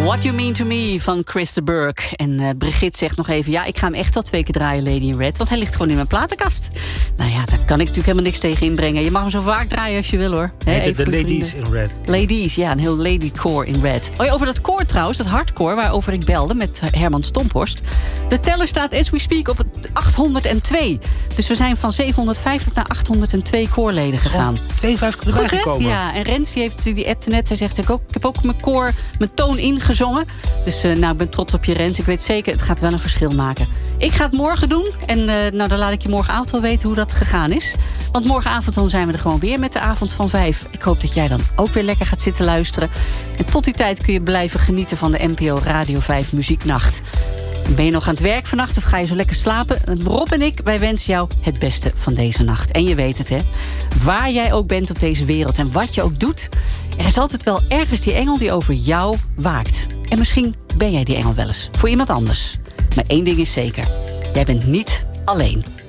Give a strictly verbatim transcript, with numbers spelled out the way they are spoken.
What You Mean To Me van Chris de Burgh. En uh, Brigitte zegt nog even... ja, ik ga hem echt al twee keer draaien, Lady in Red... want hij ligt gewoon in mijn platenkast. Nou ja, daar kan ik natuurlijk helemaal niks tegen inbrengen. Je mag hem zo vaak draaien als je wil, hoor. He, He, de de Ladies in Red. Ladies, ja, een heel ladycore in red. Oh ja, over dat koor trouwens, dat hardcore... waarover ik belde met Herman Stomphorst. De teller staat as we speak op achthonderdtwee. Dus we zijn van zevenhonderdvijftig naar achthonderdtwee koorleden gegaan. tweeënvijftig erbij gekomen. Ja, en Rens die heeft, die appte net. Hij zegt, ik, ook, ik heb ook mijn koor, mijn toon ingezongen. Dus uh, nou, ik ben trots op je, Rens. Ik weet zeker, het gaat wel een verschil maken. Ik ga het morgen doen. En uh, nou, dan laat ik je morgenavond wel weten hoe dat gegaan is. Want morgenavond dan zijn we er gewoon weer met de avond van vijf. Ik hoop dat jij dan ook weer lekker gaat zitten luisteren. En tot die tijd kun je blijven genieten van de N P O Radio vijf Muzieknacht. Ben je nog aan het werk vannacht of ga je zo lekker slapen? Rob en ik, wij wensen jou het beste van deze nacht. En je weet het, hè? Waar jij ook bent op deze wereld en wat je ook doet... er is altijd wel ergens die engel die over jou waakt. En misschien ben jij die engel wel eens voor iemand anders. Maar één ding is zeker. Jij bent niet alleen.